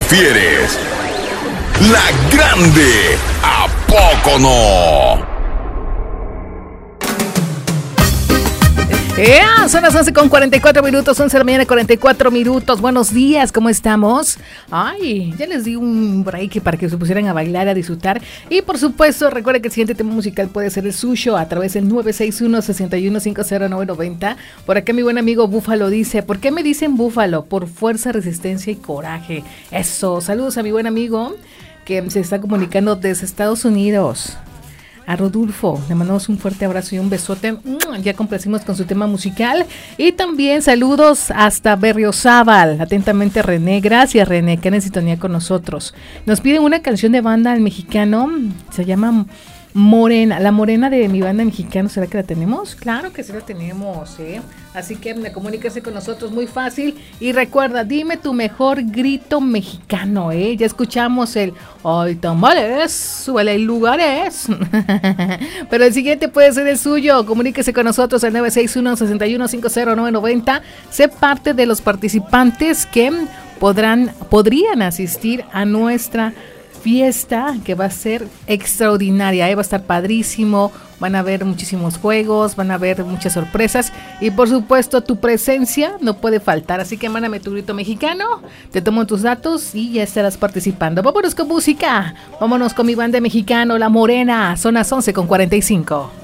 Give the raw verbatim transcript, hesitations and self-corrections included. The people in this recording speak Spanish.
prefieres. La Grande, ¿a poco no? Yeah, son las once con cuarenta y cuatro minutos, once de la mañana, cuarenta y cuatro minutos. Buenos días, ¿cómo estamos? Ay, ya les di un break para que se pusieran a bailar, a disfrutar. Y por supuesto, recuerden que el siguiente tema musical puede ser el suyo a través del nueve seis uno, seis uno cinco cero nueve nueve cero. Por acá mi buen amigo Búfalo dice, ¿por qué me dicen Búfalo? Por fuerza, resistencia y coraje. Eso, saludos a mi buen amigo que se está comunicando desde Estados Unidos. A Rodolfo, le mandamos un fuerte abrazo y un besote. Ya complacimos con su tema musical. Y también saludos hasta Berriozábal. Atentamente René, gracias René, que en sintonía con nosotros. Nos piden una canción de banda al mexicano, se llama Morena, la morena de mi banda mexicana. ¿Será que la tenemos? Claro que sí la tenemos, ¿eh? Así que comuníquese con nosotros muy fácil. Y recuerda, dime tu mejor grito mexicano, ¿eh? Ya escuchamos el ¡ay, tamales! ¡Súbele hay lugares! Pero el siguiente puede ser el suyo. Comuníquese con nosotros al nueve seis uno, seis uno cinco cero nueve nueve cero. Sé parte de los participantes que podrán, podrían asistir a nuestra fiesta, que va a ser extraordinaria, ¿eh? Va a estar padrísimo, van a haber muchísimos juegos, van a haber muchas sorpresas y por supuesto tu presencia no puede faltar, así que mándame tu grito mexicano, te tomo tus datos y ya estarás participando. Vámonos con música, vámonos con mi banda mexicano, La Morena, son las once con cuarenta y cinco.